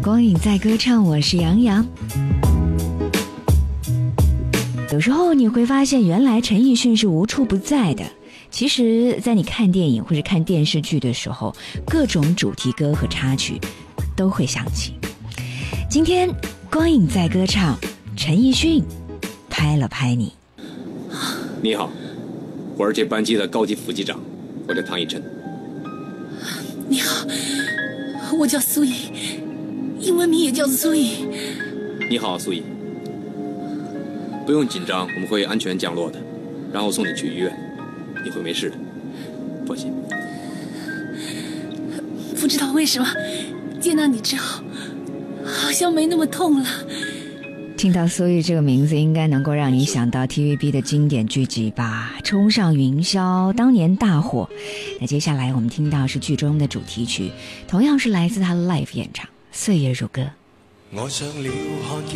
光影在歌唱，我是杨洋。有时候你会发现，原来陈奕迅是无处不在的。其实在你看电影或者看电视剧的时候，各种主题歌和插曲都会响起。今天光影在歌唱，陈奕迅拍了拍你。 你好，我是这班机的高级副机长，我叫唐以琛。 你好，我叫苏颖，英文名也叫苏颖。 你好，苏颖。不用紧张，我们会安全降落的，然后送你去医院，你会没事的，放心。 不知道为什么见到你之后好像没那么痛了。 听到苏玉这个名字，应该能够让你想到 TVB 的经典剧集吧，冲上云霄当年大火。那接下来我们听到是剧中的主题曲，同样是来自他的 live 演唱《岁月如歌》。 我上了看